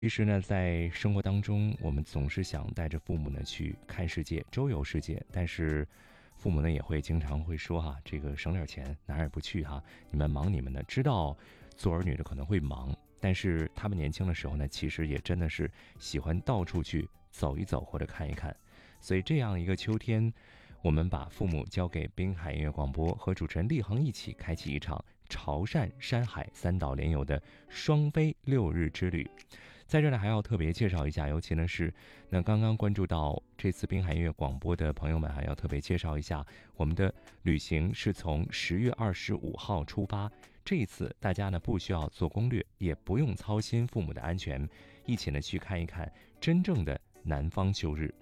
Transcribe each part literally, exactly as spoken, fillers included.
其实呢，在生活当中，我们总是想带着父母呢去看世界、周游世界，但是父母呢也会经常会说哈，这个省点钱哪儿也不去哈，你们忙你们的。知道做儿女的可能会忙，但是他们年轻的时候呢，其实也真的是喜欢到处去走一走或者看一看。所以这样一个秋天，我们把父母交给滨海音乐广播，和主持人立恒一起开启一场潮汕、山海三岛联游的双飞六日之旅。在这里还要特别介绍一下，尤其呢是那刚刚关注到这次滨海音乐广播的朋友们，还要特别介绍一下，我们的旅行是从十月二十五号出发。这一次大家呢不需要做攻略，也不用操心父母的安全，一起呢去看一看真正的南方秋日。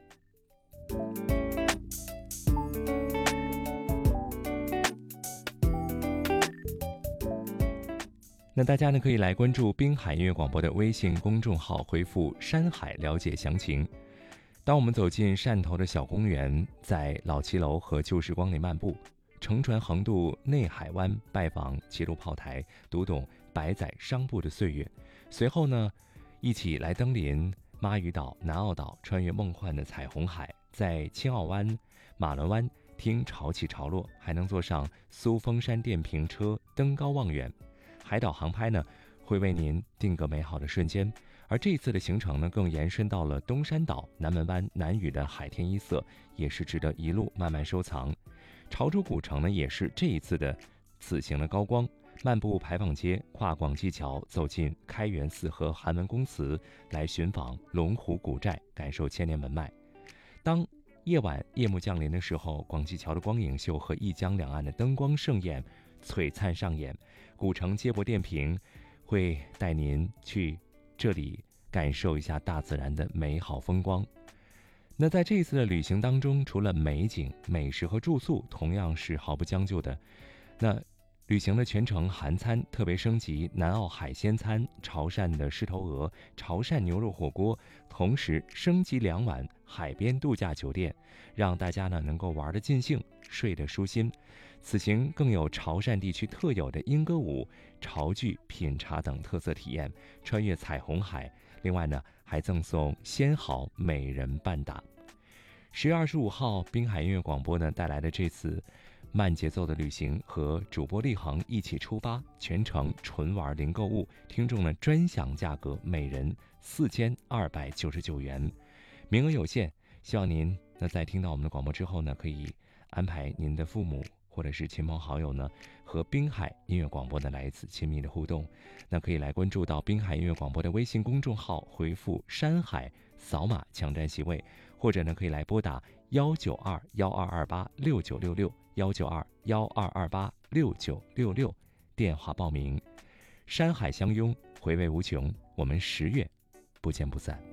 那大家呢可以来关注滨海音乐广播的微信公众号，回复山海了解详情。当我们走进汕头的小公园，在老骑楼和旧时光里漫步，乘船横渡内海湾，拜访齐鲁炮台，读懂百载商埠的岁月。随后呢一起来登临妈屿岛、南澳岛，穿越梦幻的彩虹海，在青澳湾、马轮湾听潮起潮落，还能坐上苏峰山电瓶车登高望远。海岛航拍呢会为您定格美好的瞬间，而这一次的行程呢更延伸到了东山岛、南门湾、南屿的海天一色，也是值得一路慢慢收藏。潮州古城呢也是这一次的此行的高光，漫步牌坊街，跨广济桥，走进开元寺和韩文公祠，来寻访龙湖古寨，感受千年文脉。当夜晚夜幕降临的时候，广济桥的光影秀和一江两岸的灯光盛宴璀璨上演，古城接驳电瓶会带您去这里感受一下大自然的美好风光。那在这一次的旅行当中，除了美景、美食和住宿同样是毫不将就的，那旅行的全程韩餐特别升级南澳海鲜餐、潮汕的狮头鹅、潮汕牛肉火锅，同时升级两晚海边度假酒店，让大家呢能够玩得尽兴，睡得舒心。此行更有潮汕地区特有的莺歌舞、潮剧、品茶等特色体验，穿越彩虹海。另外呢还赠送鲜蚝每人半打。十月二十五号，滨海音乐广播呢带来的这次慢节奏的旅行，和主播立恒一起出发，全程纯玩零购物，听众呢专享价格每人四千二百九十九元，名额有限，希望您那在听到我们的广播之后呢，可以安排您的父母或者是亲朋好友呢，和滨海音乐广播呢来一次亲密的互动。那可以来关注到滨海音乐广播的微信公众号，回复山海，扫码抢占席位，或者呢可以来拨打幺九二幺二二八六九六六幺九二幺二二八六九六六电话报名。山海相拥，回味无穷，我们十月不见不散。